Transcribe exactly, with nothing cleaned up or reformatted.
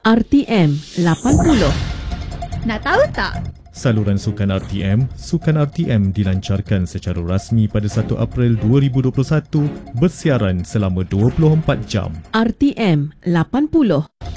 R T M lapan puluh. Nak tahu tak? Saluran sukan R T M, Sukan R T M dilancarkan secara rasmi pada satu April dua ribu dua puluh satu, bersiaran selama dua puluh empat jam. R T M lapan puluh.